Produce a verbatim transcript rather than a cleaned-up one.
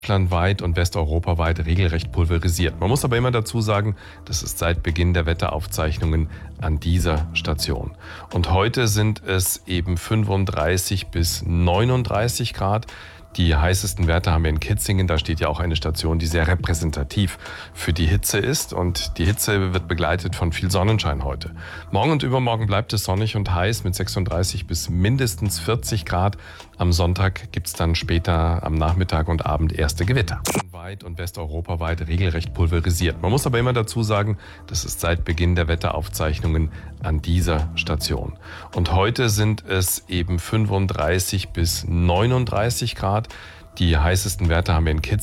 Deutschlandweit und westeuropaweit regelrecht pulverisiert. Man muss aber immer dazu sagen, das ist seit Beginn der Wetteraufzeichnungen an dieser Station. Und heute sind es eben fünfunddreißig bis neununddreißig Grad. Die heißesten Werte haben wir in Kitzingen. Da steht ja auch eine Station, die sehr repräsentativ für die Hitze ist. Und die Hitze wird begleitet von viel Sonnenschein heute. Morgen und übermorgen bleibt es sonnig und heiß mit sechsunddreißig bis mindestens vierzig Grad. Am Sonntag gibt es dann später am Nachmittag und Abend erste Gewitter. Weit und westeuropaweit regelrecht pulverisiert. Man muss aber immer dazu sagen, das ist seit Beginn der Wetteraufzeichnungen an dieser Station. Und heute sind es eben fünfunddreißig bis neununddreißig Grad. Die heißesten Werte haben wir in Kitzingen.